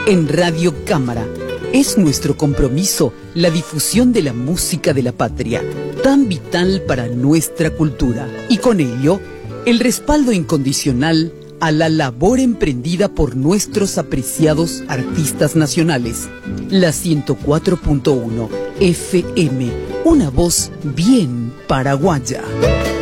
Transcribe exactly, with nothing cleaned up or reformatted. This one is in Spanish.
En Radio Cámara es nuestro compromiso la difusión de la música de la patria, tan vital para nuestra cultura, y con ello el respaldo incondicional a la labor emprendida por nuestros apreciados artistas nacionales. La ciento cuatro punto uno F M, una voz bien paraguaya.